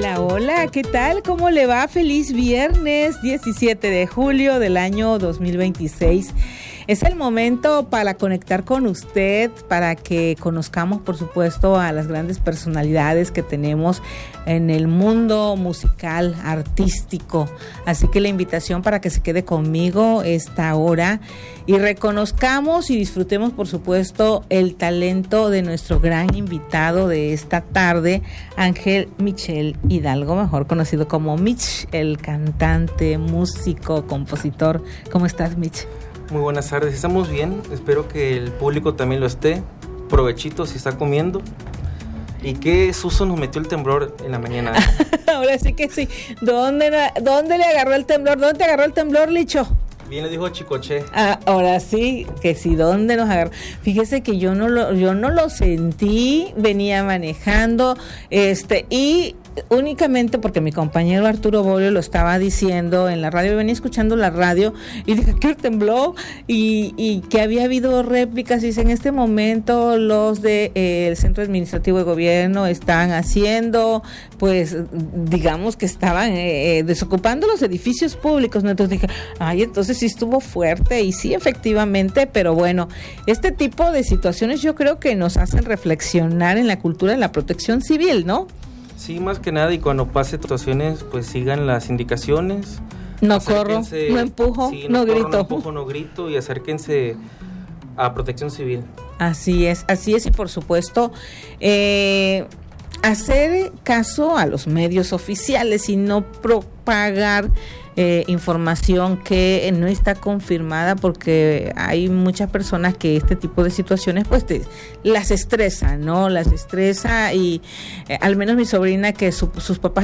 Hola, hola, ¿qué tal? ¿Cómo le va? Feliz viernes 17 de julio del año 2026. Es el momento para conectar con usted, para que conozcamos, por supuesto, a las grandes personalidades que tenemos en el mundo musical, artístico. Así que la invitación para que se quede conmigo esta hora y reconozcamos y disfrutemos, por supuesto, el talento de nuestro gran invitado de esta tarde, Ángel Michel Hidalgo, mejor conocido como Mitch, el cantante, músico, compositor. ¿Cómo estás, Mitch? Muy buenas tardes, estamos bien, espero que el público también lo esté. Provechito si está comiendo. ¿Y qué susto nos metió el temblor en la mañana? Ahora sí que sí. ¿Dónde le agarró el temblor? ¿Dónde te agarró el temblor, Licho? Bien lo dijo Chicoche. Ahora sí, que sí, ¿dónde nos agarró? Fíjese que yo no lo sentí, venía manejando, y únicamente porque mi compañero Arturo Bolio lo estaba diciendo en la radio, venía escuchando la radio y dije que tembló y que había habido réplicas. Dice, en este momento los del Centro Administrativo de Gobierno están haciendo, pues, digamos que estaban desocupando los edificios públicos, ¿no? Entonces dije, entonces sí estuvo fuerte, y sí, efectivamente, pero bueno, este tipo de situaciones yo creo que nos hacen reflexionar en la cultura de la protección civil, ¿no? Sí, más que nada, y cuando pase situaciones, pues sigan las indicaciones. No corro, no empujo, sí, no grito. No empujo, no grito, y acérquense a Protección Civil. Así es, y por supuesto, hacer caso a los medios oficiales y no propagar información que no está confirmada, porque hay muchas personas que este tipo de situaciones pues las estresa, ¿no? Las estresa, y al menos mi sobrina, que sus papás